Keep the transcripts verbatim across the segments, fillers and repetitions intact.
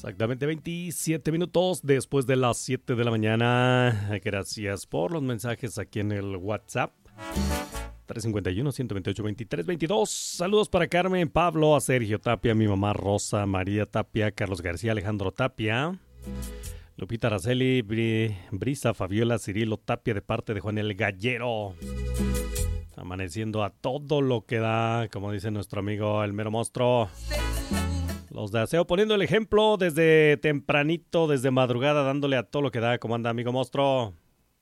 Exactamente veintisiete minutos después de las siete de la mañana. Gracias por los mensajes aquí en el WhatsApp. tres cinco uno, uno dos ocho, veintitrés veintidós. Saludos para Carmen, Pablo, a Sergio Tapia, mi mamá Rosa, María Tapia, Carlos García, Alejandro Tapia, Lupita Araceli, Bri, Brisa, Fabiola, Cirilo Tapia de parte de Juan el Gallero. Amaneciendo a todo lo que da, como dice nuestro amigo el mero monstruo. Los de aseo poniendo el ejemplo desde tempranito, desde madrugada, dándole a todo lo que da. ¿Cómo anda, amigo monstruo?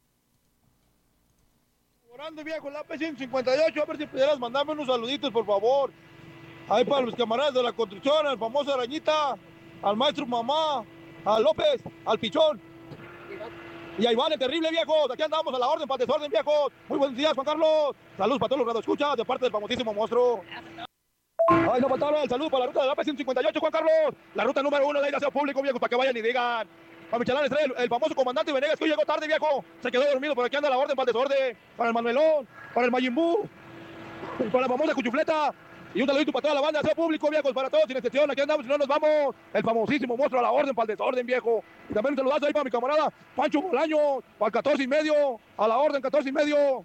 Orando, viejo, la P ciento cincuenta y ocho, a ver si pudieras mandarme unos saluditos, por favor. Ahí para los camaradas de la construcción, al famoso Arañita, al maestro Mamá, a López, al Pichón. Y a Iván, el terrible, viejos. Aquí andamos a la orden, para el desorden, viejos. Muy buenos días, Juan Carlos. Saludos para todos los radioescuchas, de parte del famosísimo monstruo. Ay, no faltaron el saludo para la ruta de la P ciento cincuenta y ocho, Juan Carlos. La ruta número uno de aseo público, viejo, para que vayan y digan. Para Michelán Estrella, el, el famoso comandante Venegas, que hoy llegó tarde, viejo. Se quedó dormido, pero aquí anda la orden para el desorden. Para el Manuelón, para el Mayimbú, para la famosa Cuchufleta. Y un saludito para toda la banda de aseo público, viejos, para todos, sin excepción. Aquí andamos, si no nos vamos. El famosísimo monstruo a la orden para el desorden, viejo. Y también un saludazo ahí para mi camarada Pancho Bolaño, para el catorce y medio. A la orden, catorce y medio.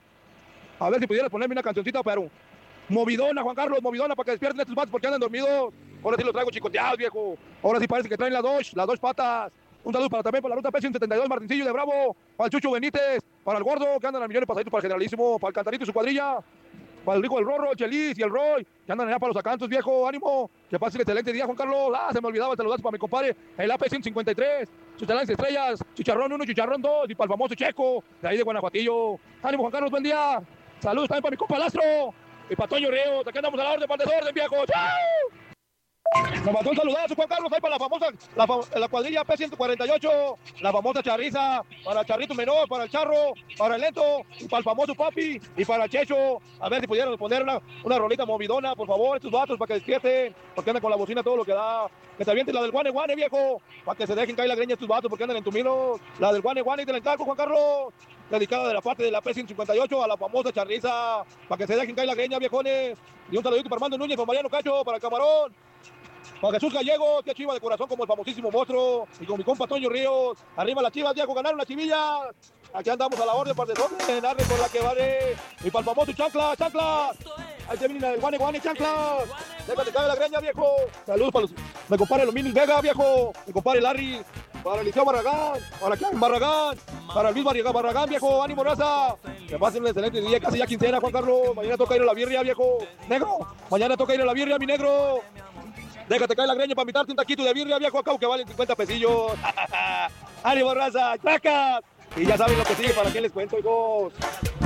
A ver si pudieras ponerme una cancioncita, pero movidona, Juan Carlos, movidona, para que despierten estos vatos porque andan dormidos. Ahora sí los traigo chicoteados, viejo. Ahora sí parece que traen las dos, las dos patas. Un saludo para también para la ruta P ciento setenta y dos, Martincillo de Bravo, para el Chucho Benítez, para el Gordo, que andan al millón de pasaditos, para el Generalísimo, para el Cantarito y su cuadrilla, para el Rico del Rorro, el Chelis y el Roy, que andan allá para los acantos, viejo, ánimo, que pasen excelente día, Juan Carlos. Ah, se me olvidaba el saludazo para mi compadre, el A P ciento cincuenta y tres, Chuchalán Estrellas, Chicharrón uno, Chicharrón dos, y para el famoso Checo, de ahí de Guanajuatillo. Ánimo, Juan Carlos, buen día. Saludos también para mi compa Lastro, y para Toño Ríos, aquí andamos a la orden, para el desorden, viejo. ¡Chao! Nos mandó un saludazo, Juan Carlos, ahí para la famosa, la, la cuadrilla P ciento cuarenta y ocho, la famosa Charriza, para el Charrito Menor, para el Charro, para el Lento, y para el famoso Papi, y para el Checho. A ver si pudieran poner una, una rolita movidona, por favor, estos vatos, para que despierten, porque andan con la bocina todo lo que da. Que se avienten la del Guane Guane, viejo, para que se dejen caer la greña estos vatos, porque andan entumidos. La del Guane Guane y del encargo, Juan Carlos, dedicada de la parte de la P ciento cincuenta y ocho a la famosa Charriza, para que se dejen caer la greña, viejones. Y un saludito para Armando Núñez, para Mariano Cacho, para el Camarón, para Jesús Gallegos, que chiva de corazón como el famosísimo monstruo, y con mi compa Toño Ríos. Arriba las chivas, viejo, ganaron las chivillas. Aquí andamos a la orden para el desorden, arre por la que vale. Y para el famoso Chancla, Chancla. Ahí se viene el Guane Guane, Chancla. Déjate caer la greña, viejo. Saludos para los, me compare los Minis Vega, viejo. Me compare Larry, para el Liceo Barragán, para Kevin Barragán, para el Luis Barragán, viejo. Ánimo, raza. Que pasen un excelente día, casi ya quincena, Juan Carlos. Mañana toca ir a la birria, viejo. Negro, mañana toca ir a la birria, mi negro. Déjate caer la greña para invitarte un taquito de birria, viejo, acá que valen cincuenta pesillos. ¡Ánimo, raza! ¡Tracas! Y ya saben lo que sigue, para qué les cuento, hijos.